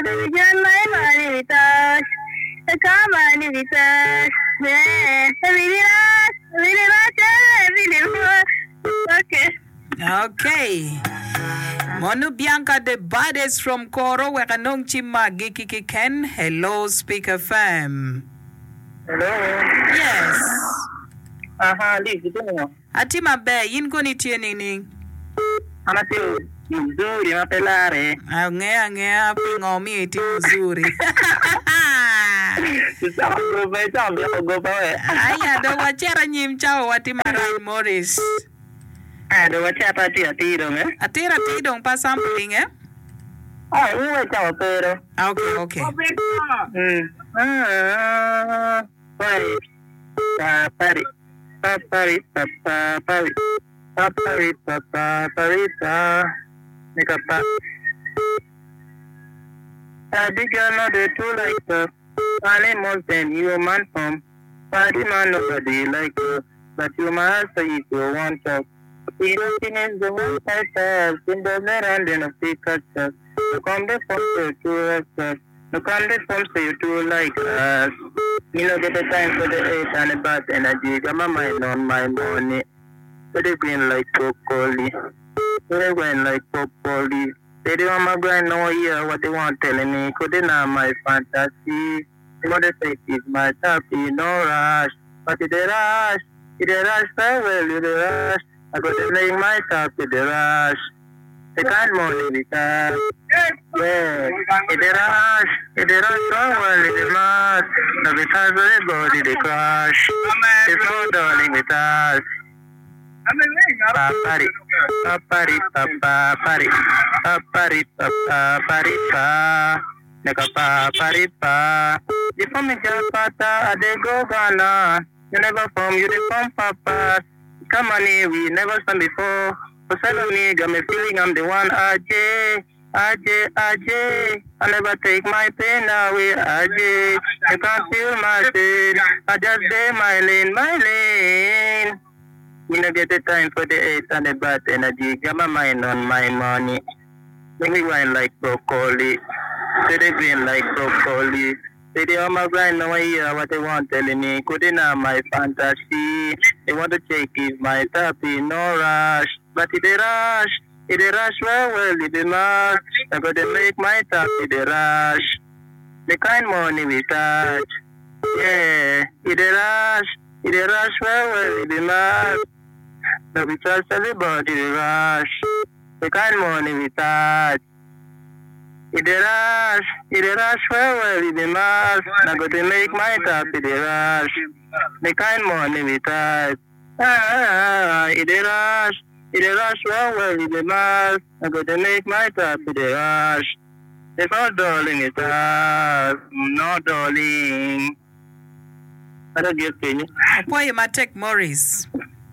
John my money touch. The common is touch. Okay. Okay. Monu Bianca the baddest from Koro Wakanong Chima Giki Ken. Hello, Speaker Fam. Hello. Yes. Liz, ito mo. Atima Be, yin ko ni Tiening. Anasio, mzuri, mapelare. Ngea, pingomi iti mzuri. Go pa. Aya, do wachera nyimchao watima Ryan Morris. Do wachapa tidong, eh? Atira tidong pa sampling, eh? Uwe chao pero. Okay. Nikapa. Big girl not the two like her. Animals and human form. Party man nobody like her. But you must say if you want to. Eating is the one type of in the veranda of the culture. You come the from to us. You come the from say you do like us. You know, get the time for the 8 and the bad energy. Got my mind on my money. So they going like broccoli. They going like broccoli. They don't want my grand no hear what they want telling me. Could they not my fantasy? They want to say it's my happy, no rush. But if they rush very well, if they rush. I got to make my happy, they rush. They can't money because, yeah. If they rush so well, if they must. No, because of the body, they crash. There's no darling with us. Papari, neka papa. The form is your pata, they go Ghana. You never form, you the form papa. Come on here, we never stand before. For 7 years, got me feeling I'm the one. AJ. I never take my pain away, AJ. You can't feel my pain. I just stay my lane. You know, get the time for the 8 and the bad energy. Got my mind on my money. Make me wine like broccoli. Say they green like broccoli. Say they on my grind, no idea what they want telling me. Couldn't have my fantasy. They want to check if my happy, no rush. But if they rush well, if they must. I gotta make my happy, they rush. The kind money we touch. Yeah, if they rush well, if they must. No, we trust everybody, they rush. The kind money we touch. If they rush well, if they must. I got to make my happy, they rush. The kind money we touch. If they rush well, if they must. I got to make my happy, they rush. It's not darling, it's us. No darling. I don't get it. Why am I take Morris?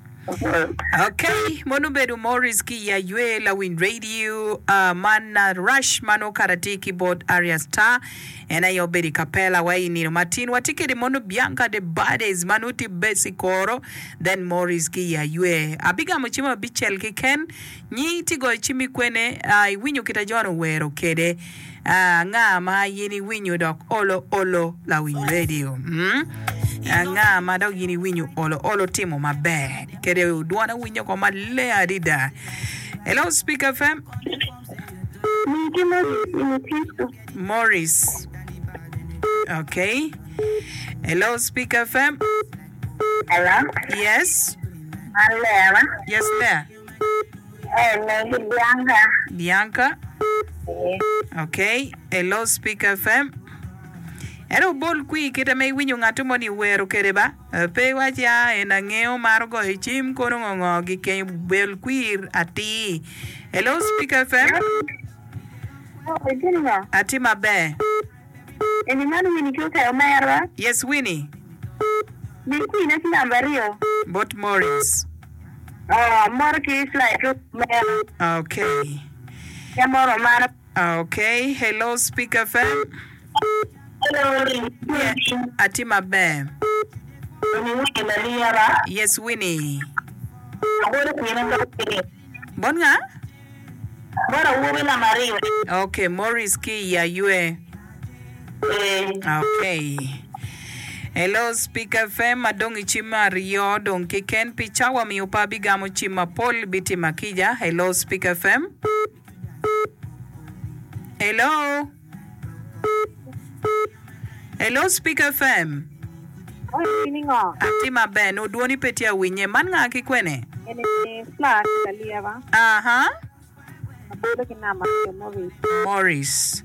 Okay, Monubedu Morris ki ya yue la win radio mana rush mano karate keyboard area star ena yo bedi kapela wa ini Martin watike de Monu Bianca de baddest manuti besi koro then Morris ki ya yue abiga mchima bichel ki ken nyi tigo chimi kwene winyu kitajwano wero kede nga ma yini winyu dok olo la win radio nga ma dok yini winyu olo timo mabe kede udwana winyu kwa male adida. Hello Speaker FM. Morris. Okay. Hello Speaker FM. Hello? Yes. Hello? Yes there. Bianca. Okay. Hello Speaker FM. Ero bol kui kita may winyo ngato mo ni wero kere ba? Pe wacha enangeo margo ichim kono ngongo gike bel queer ati. Hello Speaker FM. Ati mabe. Eni manu Winnie kuka omera? Yes Winnie. Winnie na sinambario. But Morris. Morris is like okay. Yamoro mana. Okay. Hello Speaker FM. Hello. Yeah. Ati mabe. Yes Winnie. Bonga? Bora uwe na mariwe. Okay, Morris ki ya yue. Okay. Hello, Speaker FM, Adongi Chima Rio, Don Kiken, Pichawa Miupa Bigamo Chima Paul Biti Makija. Hello, Speaker FM. Hello. Hello, Speaker FM. Atima Ben, Uduoni Petia Winye, Manga Kikwene. Flash, Daliava. Morris.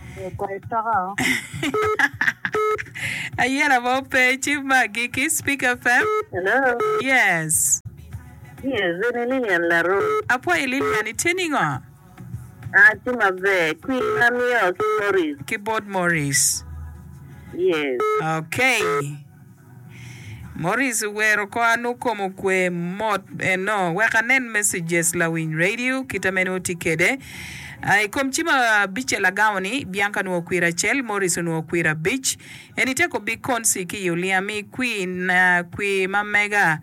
Ayera Mope, Chima Giki, Speaker FM. Hello. Yes. Yes, Lilian Laro. Apo Lilian, turning on. Chima Be, Queen Namio, Morris. Keyboard Morris. Yes. Okay. Morris wero ko anu como kwe mod no wakanen messages la win radio kitameno tikede ai komchima biche la gawni Bianca no kwira chel Morris no kwira beach enite ko big konsi ki yuliami queen kwi mamega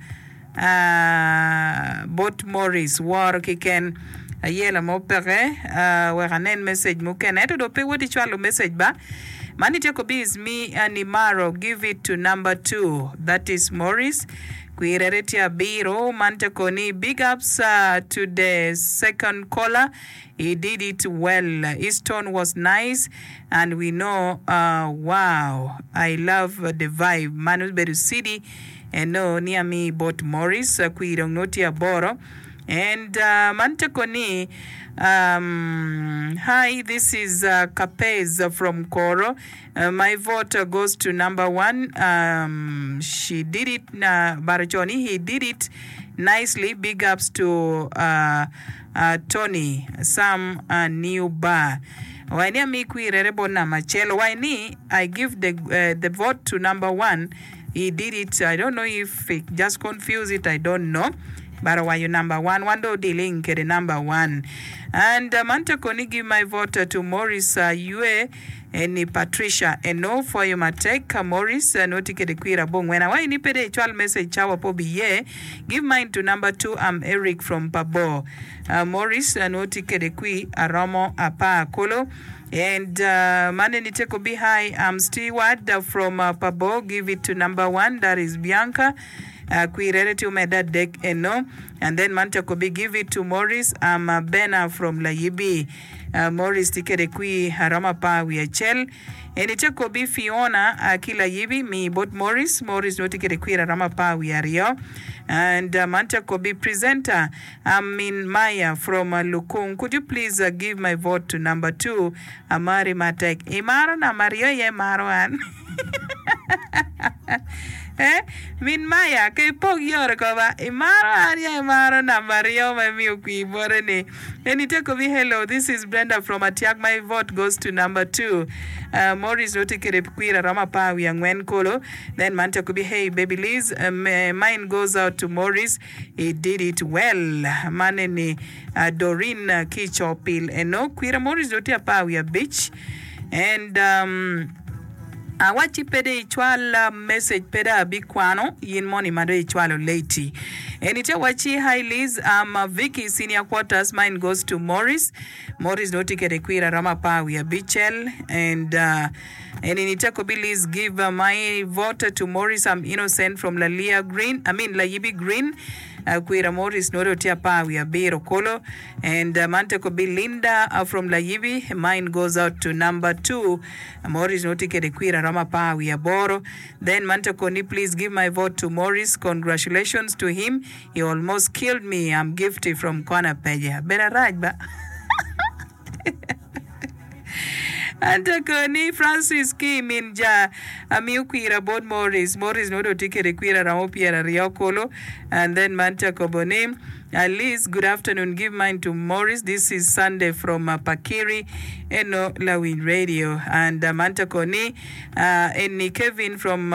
bot Morris war kiken ayela mopere wakanen message mukeneto do pe wodi chwalo message ba Mani Jacobi is me and Imaro. Give it to number 2. That is Morris. Kuireretia Biro. Mantakoni. Big ups to the second caller. He did it well. His tone was nice. And we know, wow, I love the vibe. Manu Beru City. And no, near me, but Morris. Kuirong Notia Boro. And Mantakoni, hi, this is Capez from Koro. My vote goes to number 1. She did it, Barajoni, he did it nicely. Big ups to Tony, Sam, New Bar. Waini amikwi rerebo na machelo. Waini, I give the vote to number 1. He did it. I don't know if it just confused it. I don't know. But why you number 1? Wando dealing the number 1. And Manta Koni give my vote to Morris Yue and Patricia. And no for you matek Morris no ticket the queer bong. When I want any actual message chawa pobi ye, give mine to number 2. I'm Eric from Pabo. Morris no ticket the qui Aramo Apa Kolo. And Mane Niteko be high. I'm Stewart from Pabo. Give it to number 1. That is Bianca. Relative Medad Deck Eno, and then Manta Kobi give it to Morris. Bena from Layibi. Morris Tikere Kui Harama Pa Wiachel. And it could be Fiona Akila Yibi, me both Morris no Tikere Kui Harama Pa Wiario. And Manta Kobi presenter. Amin Maya from Lukung. Could you please give my vote to number 2? Amari Matek. Imaro na Mario ye Maroan. Min Maya, ke pog yorkova, Imaro na Mario, my milky borene. And it take hello. This is Brenda from Atiak. My vote goes to number 2. Morris Rotikere Quira Ramapa, young Wen Kolo. Then Manta could be hey, baby Liz. Mine goes out to Morris. He did it well. Maneni Doreen Kichopil. And no Quira Morris Rotia we a bitch. And Awachi pede ichwala message peda bikwano yin money mado ichwalo late. Enite wachi hi Liz, Vicky senior quarters. Mine goes to Morris. Morris no ticket queera Ramapa we a bichel. And inite kobi Liz give my vote to Morris. I'm innocent from Layibi Green. Queera Morris no tia pa we a biro kolo. And Mante kobi Linda from Layibi. Mine goes out to number 2. Morris no ticket queera Ramapa we a boro. Then Mante Koni, please give my vote to Morris. Congratulations to him. He almost killed me. I'm Gifty from Kona Peja. Better right, but Antakoni Francis Ki Minja Amiuquira Bod Morris no ticket queera Ramopiera Riokolo. And then Manta Kobone. Liz, good afternoon. Give mine to Morris. This is Sunday from Pakiri. eno la Win Radio and manta koni eni Kevin from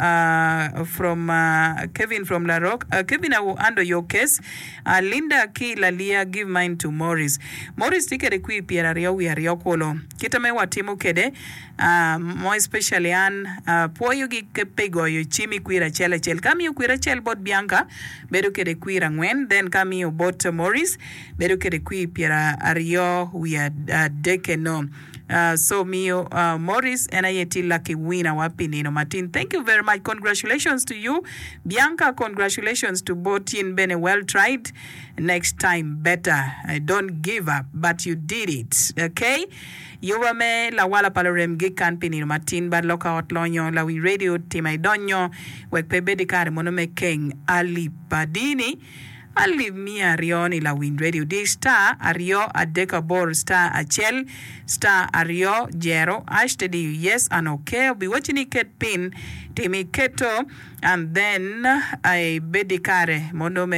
Kevin from La Rock. Kevin I will handle your case. Linda ki lalia give mine to Morris. Morris tikere kui piera rio we are kolo. Kitame watimu kede more especially an poyo gi pego yo chimi kuira chele chel kami yo kuira chel bot Bianca beru kede kuira ngwen then kami yo bot Morris beru kede kui piera ario we are dekeno. So mio Morris and I yeti lucky winner wapinino Martin. Thank you very much. Congratulations to you, Bianca. Congratulations to both in Bene. Well tried. Next time better. Don't give up, but you did it. Okay. You me la wala palorem gikan pinino Martin bad loka otlonyo la Win Radio timay donyo wek pebedi kare monome king Ali Padini. Ali mi arioni la Win Radio di star ario adeka bor star achel star ario jero hashtag yes and okay be watching it pin timi keto and then I bedikare monome